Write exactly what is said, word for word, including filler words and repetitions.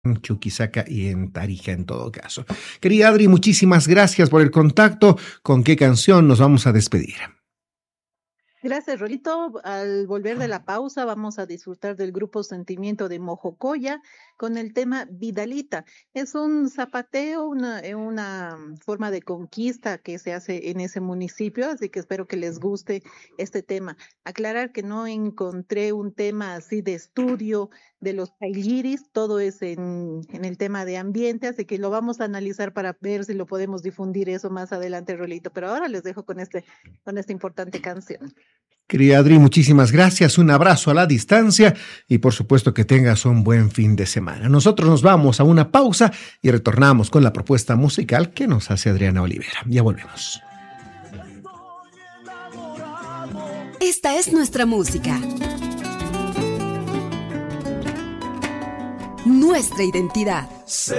Chuquisaca y en Tarija en todo caso. Querida Adri, muchísimas gracias por el contacto. ¿Con qué canción nos vamos a despedir? Gracias, Rolito. Al volver de la pausa, vamos a disfrutar del grupo Sentimiento de Mojocoya con el tema Vidalita. Es un zapateo, una, eh, una forma de conquista que se hace en ese municipio, así que espero que les guste este tema. Aclarar que no encontré un tema así de estudio de los Ailiris, todo es en, en el tema de ambiente, así que lo vamos a analizar para ver si lo podemos difundir eso más adelante, Rolito. Pero ahora les dejo con este, con esta importante canción. Querida Adri, muchísimas gracias, un abrazo a la distancia y por supuesto que tengas un buen fin de semana. Nosotros nos vamos a una pausa y retornamos con la propuesta musical que nos hace Adriana Olivera. Ya volvemos. Esta es nuestra música, nuestra identidad.